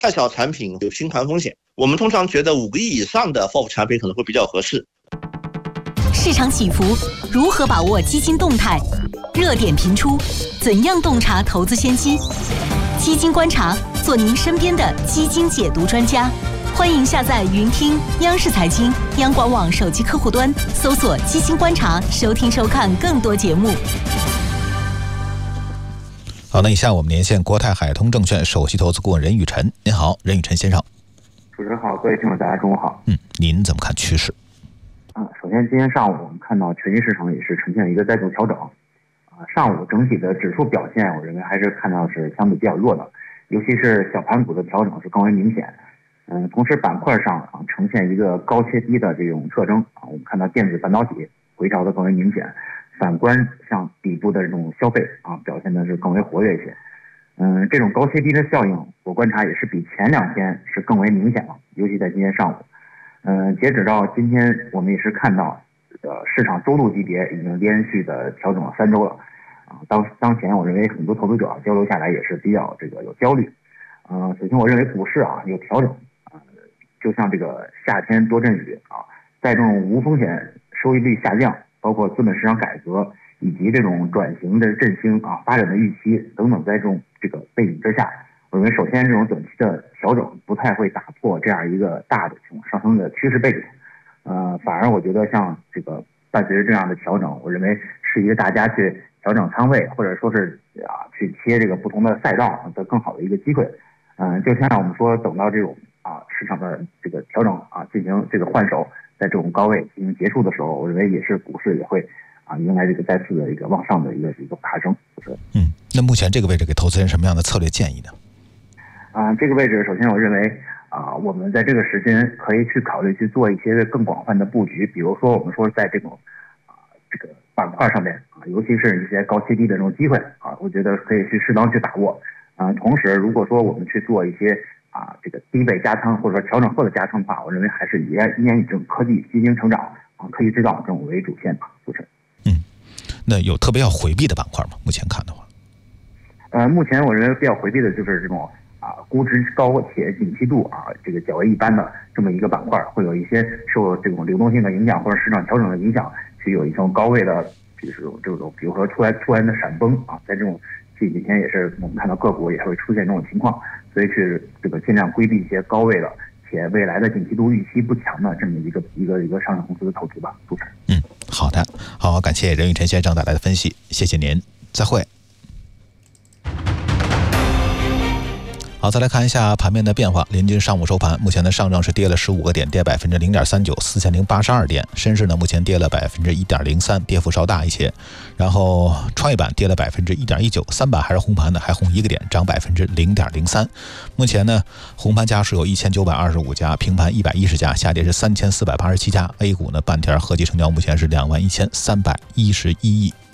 太小产品有清盘风险。我们通常觉得5个亿以上的 FOF 产品可能会比较合适。 市场起伏，如何把握基金动态？热点频出，怎样洞察投资先机？基金观察，做您身边的基金解读专家。欢迎下载云听央视财经、央广网手机客户端，搜索“基金观察”，收听收看更多节目。 好，那以下我们连线国泰海通证券首席投资顾问任宇晨。您好，任宇晨先生。 主持人好，各位听众大家中午好。 您怎么看趋势？ 首先今天上午我们看到全球市场也是呈现一个再度调整。上午整体的指数表现，我认为还是看到是相对比较弱的，尤其是小盘股的调整是更为明显。同时板块上呈现一个高切低的这种特征我们看到电子半导体回调的更为明显，反观像底部的这种消费表现的是更为活跃一些。这种高切低的效应，我观察也是比前2天是更为明显了，尤其在今天上午。截止到今天，我们也是看到市场周度级别已经连续的调整了3周了。当前我认为很多投资者交流下来也是比较有焦虑。首先我认为股市有调整，就像这个夏天多阵雨在这种无风险收益率下降，包括资本市场改革以及这种转型的振兴发展的预期等等，在这个背景之下，我认为首先这种短期的调整不太会打破这样一个大的这种上升的趋势背景。反而我觉得像这个伴随着这样的调整，我认为是一个大家去调整仓位，或者说是去切这个不同的赛道的更好的一个机会。就像我们说，等到这种市场的这个调整进行这个换手，在这种高位进行结束的时候，我认为也是股市也会迎来这个再次的一个往上的一个爬升。 那目前这个位置给投资人什么样的策略建议呢？ 这个位置首先我认为我们在这个时间可以去考虑去做一些更广泛的布局，比如说我们说在这种这个板块上面尤其是一些高切低的这种机会我觉得可以去适当去把握。同时如果说我们去做一些这个低位加仓或者说调整后的加仓的话，我认为还是依然以这种科技基金成长科技制造这种为主线吧。就是那有特别要回避的板块吗？目前看的话， 目前我认为比较回避的就是这种估值高且景气度这个较为一般的这么一个板块，会有一些受这种流动性的影响或者市场调整的影响，去有一种高位的就是这种比如说突然的闪崩在这种这几天也是我们看到个股也会出现这种情况，所以是这个尽量规避一些高位的且未来的景气度预期不强的这么一个上市公司的投资吧。 好的，好，感谢任宇晨先生带来的分析，谢谢您，再会。好，再来看一下盘面的变化。临近上午收盘，目前的上证是跌了15个点，跌0.39%，4082点。深市呢，目前跌了1.03%，跌幅稍大一些。然后创业板跌了1.19%，3板还是红盘的，还红1个点，涨0.03%。目前呢，红盘家数有1925家，平盘110家，下跌是3487家。A 股呢，半天合计成交目前是21311亿。